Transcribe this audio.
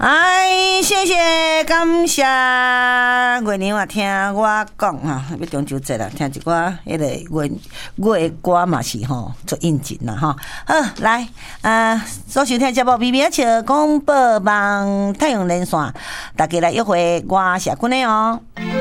哎，谢谢感谢月娘啊，听我讲哈，要中秋节啦，听一寡迄个月歌嘛是吼做应景啦哈。好，来所收听节目《微微笑广播网太阳连线，大家来约会我社群的哦。